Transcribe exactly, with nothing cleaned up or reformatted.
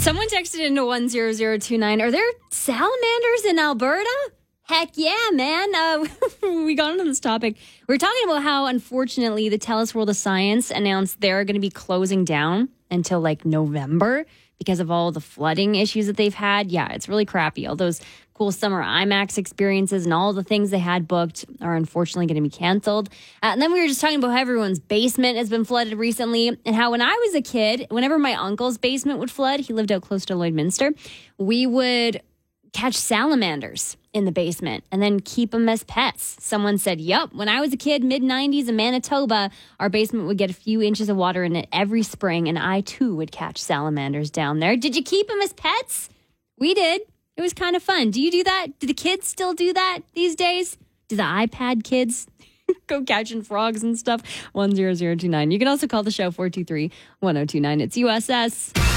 Someone texted into one zero zero two nine. Are there salamanders in Alberta? Heck yeah, man. Uh, we got into this topic. We were talking about how, unfortunately, the TELUS World of Science announced they're going to be closing down until like November because of all the flooding issues that they've had. Yeah, it's really crappy. All those cool summer IMAX experiences and all the things they had booked are unfortunately going to be canceled. Uh, and then we were just talking about how everyone's basement has been flooded recently and how when I was a kid, whenever my uncle's basement would flood, he lived out close to Lloydminster, we would catch salamanders in the basement and then keep them as pets. Someone said, yup, when I was a kid, mid nineties in Manitoba, our basement would get a few inches of water in it every spring, and I too would catch salamanders down there. Did you keep them as pets? We did. It was kind of fun. Do you do that? Do the kids still do that these days? Do the iPad kids go catching frogs and stuff? one zero zero two nine. You can also call the show four two three, one zero two nine. It's U S S.